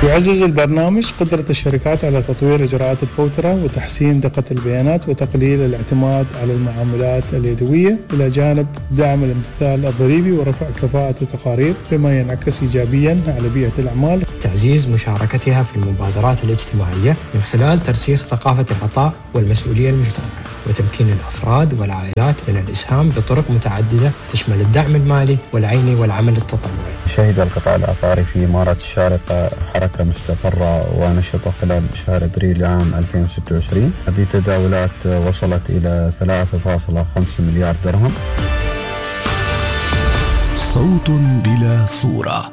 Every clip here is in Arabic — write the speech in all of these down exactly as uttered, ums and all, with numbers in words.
يعزز البرنامج قدرة الشركات على تطوير إجراءات الفوترة وتحسين دقة البيانات وتقليل الاعتماد على المعاملات اليدوية، إلى جانب دعم الامتثال الضريبي ورفع كفاءة التقارير، بما ينعكس إيجابيا على بيئة الأعمال. تعزيز مشاركتها في المبادرات الاجتماعية من خلال ترسيخ ثقافة العطاء والمسؤولية المشتركة، وتمكين الأفراد والعائلات من الإسهام بطرق متعددة تشمل الدعم المالي والعيني والعمل التطوعي. شهد القطاع العقاري في إمارات الشارقة حركة مستقرة ونشطة خلال شهر أبريل عام ألفين وستة وعشرين بتداولات وصلت إلى ثلاثة فاصلة خمسة مليار درهم. صوت بلا صورة.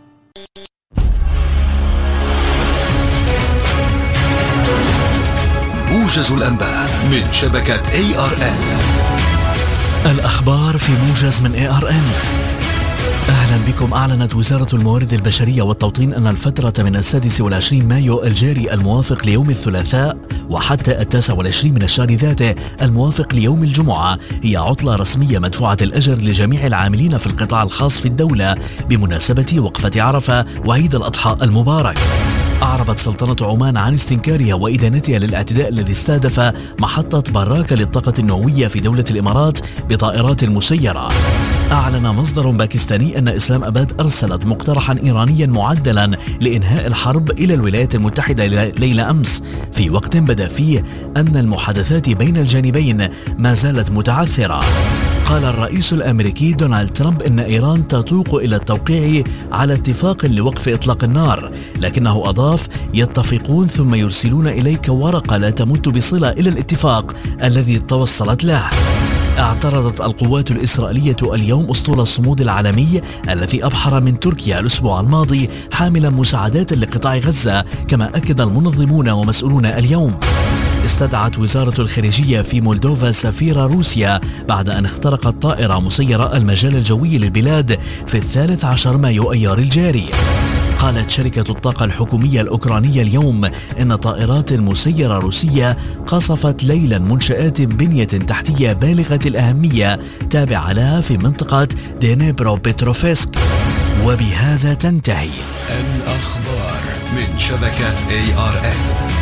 موجز الأنباء من شبكة إيه آر إن. الأخبار في موجز من إيه آر إن. أهلا بكم. أعلنت وزارة الموارد البشرية والتوطين أن الفترة من السادس والعشرين مايو الجاري الموافق ليوم الثلاثاء وحتى التاسع والعشرين من الشهر ذاته الموافق ليوم الجمعة هي عطلة رسمية مدفوعة الأجر لجميع العاملين في القطاع الخاص في الدولة بمناسبة وقفة عرفة وعيد الأضحى المبارك. أعربت سلطنة عمان عن استنكارها وإدانتها للاعتداء الذي استهدف محطة براكة للطاقة النووية في دولة الإمارات بطائرات مسيرة. أعلن مصدر باكستاني أن إسلام أباد أرسلت مقترحا إيرانيا معدلا لإنهاء الحرب إلى الولايات المتحدة ليلة أمس، في وقت بدا فيه أن المحادثات بين الجانبين ما زالت متعثرة. قال الرئيس الأمريكي دونالد ترامب إن إيران تتوق إلى التوقيع على اتفاق لوقف إطلاق النار، لكنه أضاف: يتفقون ثم يرسلون إليك ورقة لا تمت بصلة إلى الاتفاق الذي توصلت له. اعترضت القوات الإسرائيلية اليوم أسطول الصمود العالمي الذي أبحر من تركيا الأسبوع الماضي حاملا مساعدات لقطاع غزة، كما أكد المنظمون ومسؤولون اليوم. استدعت وزارة الخارجية في مولدوفا سفير روسيا بعد أن اخترقت طائرة مسيرة المجال الجوي للبلاد في الثالث عشر مايو أيار الجاري. قالت شركة الطاقة الحكومية الأوكرانية اليوم إن طائرات مسيرة روسية قصفت ليلا منشآت بنية تحتية بالغة الأهمية تابعة لها في منطقة دينيبرو بيتروفسك. وبهذا تنتهي الأخبار من شبكة إيه آر إن.